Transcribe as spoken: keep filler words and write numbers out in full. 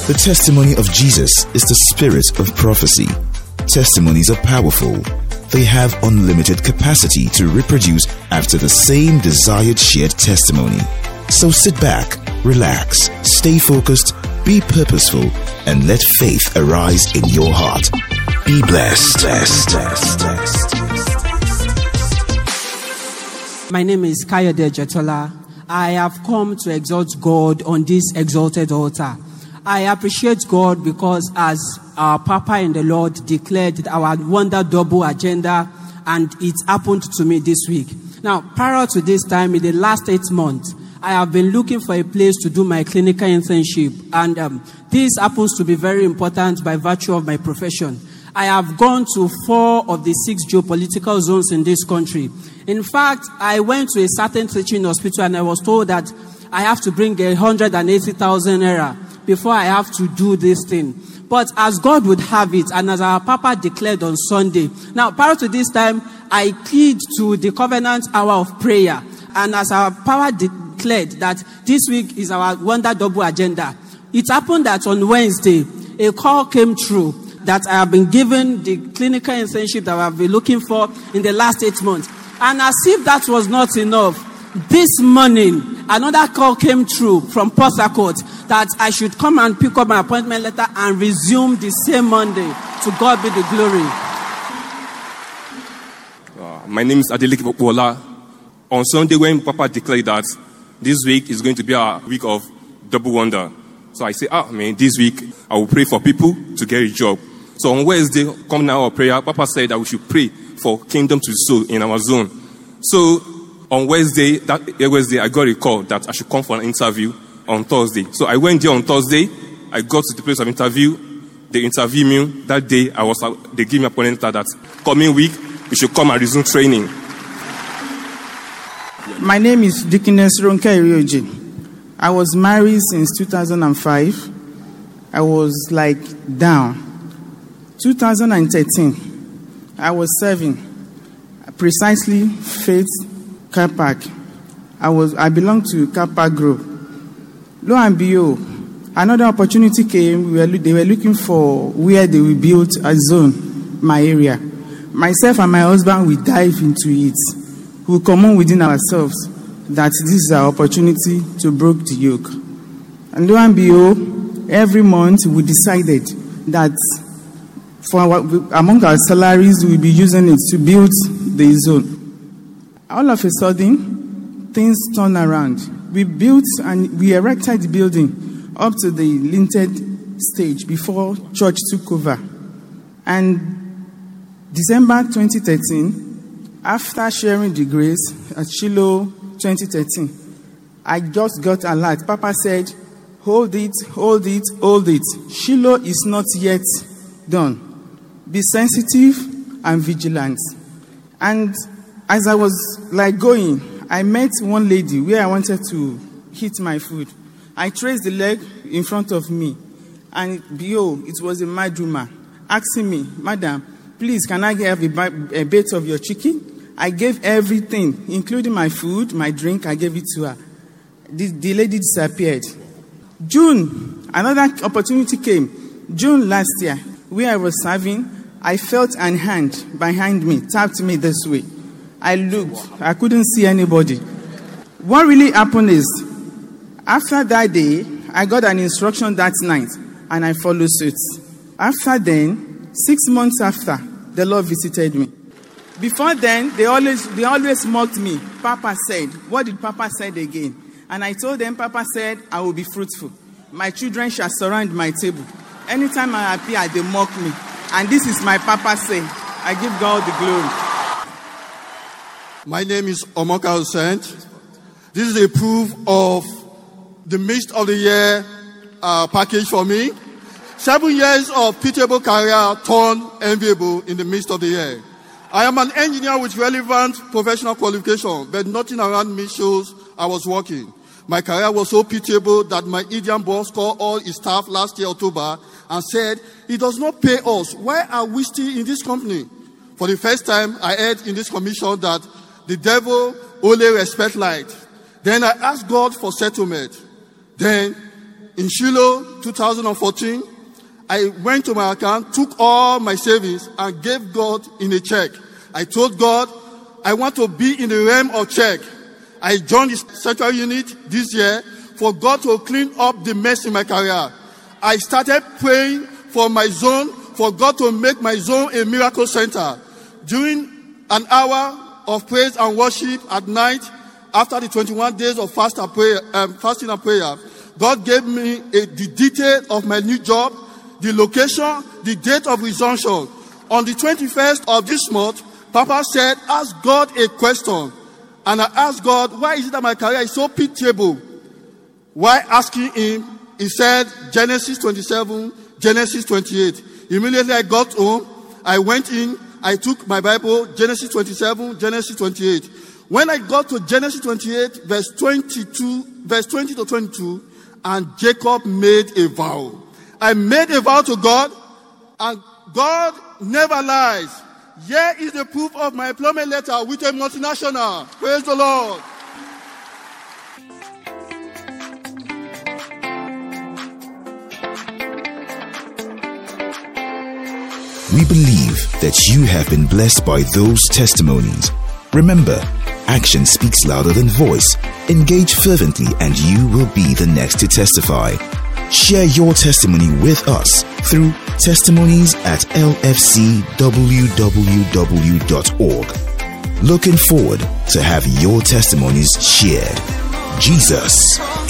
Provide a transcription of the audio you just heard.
The testimony of Jesus is the spirit of prophecy. Testimonies are powerful. They have unlimited capacity to reproduce after the same desired shared testimony. So sit back, relax, stay focused, be purposeful, and let faith arise in your heart. Be blessed. blessed, blessed, blessed. My name is Kayode Jetola. I have come to exalt God on this exalted altar. I appreciate God because as our Papa in the Lord declared our wonder double agenda, and it happened to me this week. Now, prior to this time, in the last eight months, I have been looking for a place to do my clinical internship, and um, this happens to be very important by virtue of my profession. I have gone to four of the six geopolitical zones in this country. In fact, I went to a certain teaching hospital and I was told that I have to bring one hundred eighty thousand naira before I have to do this thing. But as God would have it, and as our Papa declared on Sunday, now prior to this time, I plead to the covenant hour of prayer. And as our Papa declared that this week is our wonder double agenda, it happened that on Wednesday, a call came through that I have been given the clinical internship that I have been looking for in the last eight months. And as if that was not enough, this morning, another call came through from Port Harcourt that I should come and pick up my appointment letter and resume the same Monday. To God be the glory. Uh, my name is Adeleke Popola. On Sunday, when Papa declared that this week is going to be our week of double wonder, so I say, ah, man, this week I will pray for people to get a job. So on Wednesday, coming out of prayer, Papa said that we should pray for kingdom to sow in our zone. So on Wednesday, that Wednesday, I got a call that I should come for an interview on Thursday. So I went there on Thursday. I got to the place of interview. They interviewed me. That day, I was. They gave me a appointment that coming week, we should come and resume training. My name is Dickiness Ronke Irioji. I was married since two thousand five. I was like down. two thousand thirteen, I was serving precisely Faith Car Park. I was I belonged to Car Park Group. Lo and behold, another opportunity came. We were, they were looking for where they will build a zone, my area. Myself and my husband, we dive into it. We come on within ourselves that this is our opportunity to break the yoke. And lo and behold, every month we decided that for our, among our salaries, we'll be using it to build the zone. All of a sudden, things turned around. We built and we erected the building up to the linted stage before church took over. And December twenty thirteen, after sharing the grace at Shiloh twenty thirteen, I just got a alert. Papa said, hold it, hold it, hold it. Shiloh is not yet done. Be sensitive and vigilant. And as I was like going, I met one lady where I wanted to hit my food. I traced the leg in front of me, and behold, it was a madruma asking me, Madam, please, can I have a, a bit of your chicken? I gave everything, including my food, my drink, I gave it to her. The, the lady disappeared. June, another opportunity came. June last year, where I was serving, I felt an hand behind me, tapped me this way. I looked, I couldn't see anybody. What really happened is, after that day, I got an instruction that night, and I followed suit. After then, six months after, the Lord visited me. Before then, they always they always mocked me. Papa said, what did Papa say again? And I told them, Papa said, I will be fruitful. My children shall surround my table. Anytime I appear, they mock me. And this is my Papa say. I give God the glory. My name is Omoka Hussein. This is a proof of the midst of the year uh, package for me. Seven years of pitiable career turned enviable in the midst of the year. I am an engineer with relevant professional qualification, but nothing around me shows I was working. My career was so pitiable that my Indian boss called all his staff last year, October, and said, it does not pay us. Why are we still in this company? For the first time, I heard in this commission that the devil only respects light. Then I asked God for settlement. Then in Shiloh, two thousand fourteen, I went to my account, took all my savings, and gave God in a check. I told God, I want to be in the realm of check. I joined the central unit this year for God to clean up the mess in my career. I started praying for my zone, for God to make my zone a miracle center. During an hour of praise and worship at night, after the twenty-one days of fast and prayer, um, fasting and prayer, God gave me a, the detail of my new job, the location, the date of resumption. On the twenty-first of this month, Papa said, ask God a question. And I asked God, why is it that my career is so pitiable? While asking him, he said, Genesis twenty-seven, Genesis twenty-eight. Immediately I got home, I went in, I took my Bible, Genesis twenty-seven, Genesis twenty-eight. When I got to Genesis twenty-eight, verse twenty-two, verse twenty to twenty-two, and Jacob made a vow. I made a vow to God, and God never lies. Here is the proof of my employment letter with a multinational. Praise the Lord. We believe that you have been blessed by those testimonies. Remember, action speaks louder than voice. Engage fervently and you will be the next to testify. Share your testimony with us through testimonies at l f c w w w dot org. Looking forward to have your testimonies shared. Jesus